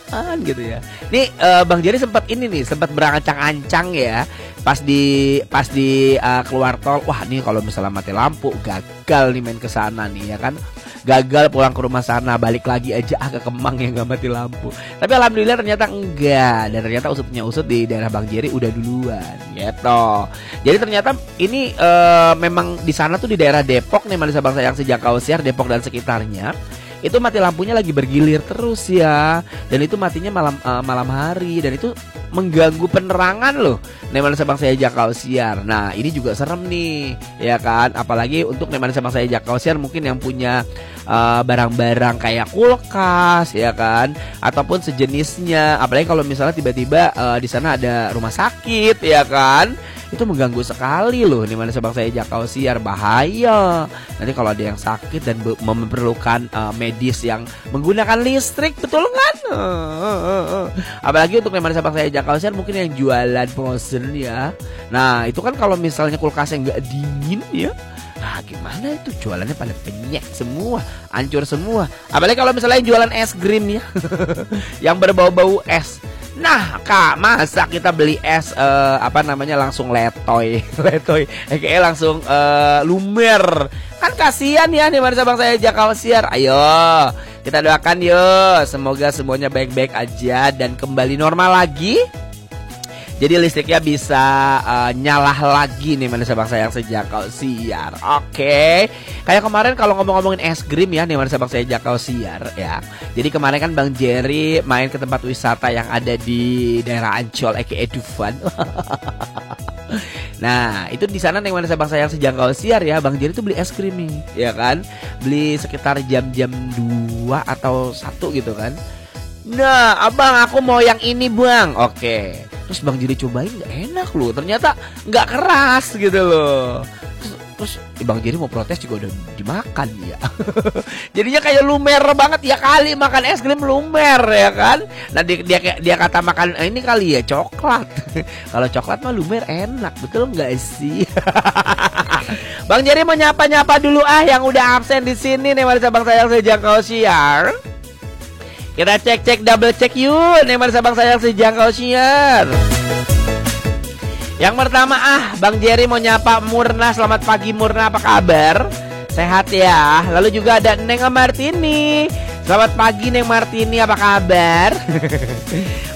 gitu ya. Nih Bang Jerry sempat ini nih, sempat berancang-ancang ya. Pas di keluar tol, wah nih kalau misalnya mati lampu gagal nih main ke sana nih ya kan. Gagal pulang ke rumah sana, balik lagi aja ke Kemang yang gak mati lampu. Tapi alhamdulillah ternyata enggak. Dan ternyata usut di daerah Bang Jerry udah duluan gitu. Jadi ternyata ini memang di sana tuh di daerah Depok nih Manusia Bangsa yang sejangkau siar, Depok dan sekitarnya. Itu mati lampunya lagi bergilir terus ya. Dan itu matinya malam hari. Dan itu mengganggu penerangan loh Nemani Sabang Saya Jakau Siar. Nah ini juga serem nih ya kan. Apalagi untuk Nemani Sabang Saya Jakau Siar mungkin yang punya barang-barang kayak kulkas ya kan, ataupun sejenisnya. Apalagi kalau misalnya tiba-tiba di sana ada rumah sakit ya kan. Itu mengganggu sekali loh Nemani Sabang Saya Jakau Siar. Bahaya. Nanti kalau ada yang sakit dan memerlukan medis yang menggunakan listrik, betul kan? Apalagi untuk Nemani Sabang Saya Jakau Siar mungkin yang jualan frozen ya. Nah itu kan kalau misalnya kulkasnya nggak dingin ya, nah gimana itu jualannya pada penyek semua, hancur semua. Apalagi kalau misalnya yang jualan es krim ya yang berbau-bau es. Nah kak, masa kita beli es langsung letoy kayak langsung lumer. Kan kasihan ya nih Nemani Sabang Saya Jakau Siar. Ayo kita doakan yuk, semoga semuanya baik-baik aja dan kembali normal lagi. Jadi listriknya bisa nyala lagi nih Nemani Sabang Saya Jakau Siar. Oke. Kayak kemarin kalau ngomongin es krim ya Nemani Sabang Saya Jakau Siar ya. Jadi kemarin kan Bang Jerry main ke tempat wisata yang ada di daerah Ancol aka Dufan. Nah itu di sana Nemani Sabang Saya Jakau Siar ya, Bang Jerry tuh beli es krim nih ya kan. Beli sekitar jam-jam 2 atau 1 gitu kan. Nah abang aku mau yang ini bang. Oke. Terus Bang Jerry cobain gak enak loh. Ternyata gak keras gitu loh. Terus Bang Jerry mau protes juga udah dimakan ya. Jadinya kayak lumer banget ya kali makan es krim lumer ya kan. Nah dia kata makan ini kali ya coklat. Kalau coklat mah lumer enak, betul nggak sih? Bang Jerry mau nyapa dulu yang udah absen di sini nih Nemani Sabang Saya Jakau Siar. Kita cek double check yuk Nemani Sabang Saya Jakau Siar. Yang pertama Bang Jerry mau nyapa Murna. Selamat pagi Murna, apa kabar? Sehat ya. Lalu juga ada Neng Martini. Selamat pagi Neng Martini, apa kabar?